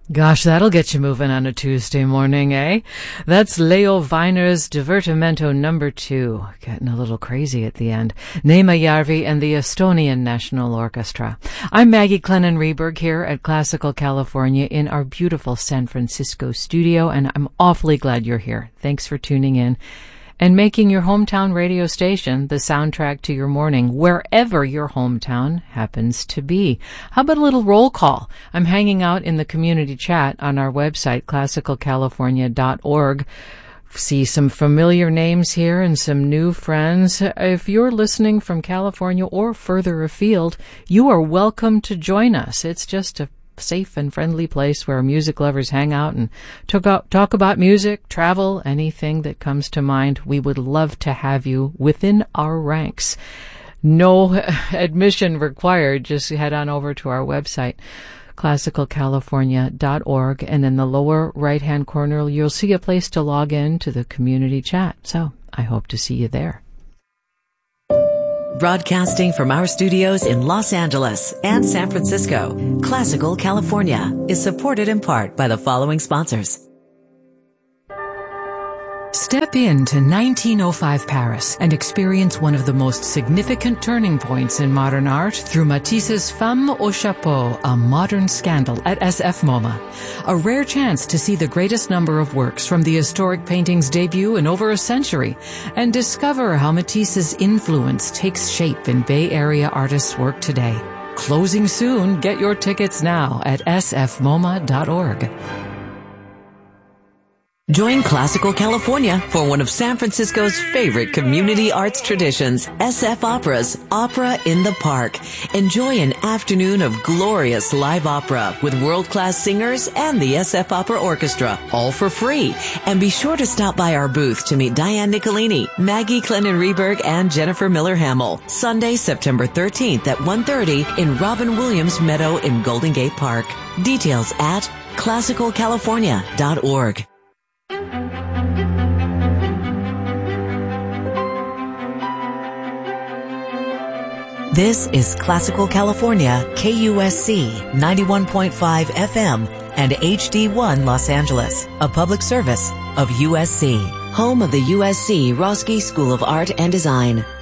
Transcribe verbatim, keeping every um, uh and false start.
Gosh, that'll get you moving on a Tuesday morning, eh? That's Leo Weiner's Divertimento number two. Getting a little crazy at the end. Neema Järvi and the Estonian National Orchestra. I'm Maggie Clennon-Reberg here at Classical California in our beautiful San Francisco studio, and I'm awfully glad you're here. Thanks for tuning in and making your hometown radio station the soundtrack to your morning, wherever your hometown happens to be. How about a little roll call? I'm hanging out in the community chat on our website, classical california dot org. See some familiar names here and some new friends. If you're listening from California or further afield, you are welcome to join us. It's just a safe and friendly place where music lovers hang out and talk, out, talk about music, travel, anything that comes to mind. We would love to have you within our ranks. No admission required. Just head on over to our website, classical california dot org, and in the lower right-hand corner, you'll see a place to log in to the community chat. So I hope to see you there. Broadcasting from our studios in Los Angeles and San Francisco, Classical California is supported in part by the following sponsors. Step into nineteen oh five Paris and experience one of the most significant turning points in modern art through Matisse's Femme au Chapeau, a modern scandal at S F MoMA. A rare chance to see the greatest number of works from the historic painting's debut in over a century and discover how Matisse's influence takes shape in Bay Area artists' work today. Closing soon. Get your tickets now at s f moma dot org. Join Classical California for one of San Francisco's favorite community arts traditions, S F Opera's Opera in the Park. Enjoy an afternoon of glorious live opera with world-class singers and the S F Opera Orchestra, all for free. And be sure to stop by our booth to meet Diane Nicolini, Maggie Clennon-Reberg, and Jennifer Miller-Hamill, Sunday, September thirteenth at one thirty in Robin Williams Meadow in Golden Gate Park. Details at classical california dot org. This is Classical California, K U S C ninety-one point five F M and H D one Los Angeles, a public service of U S C, home of the U S C Roski School of Art and Design.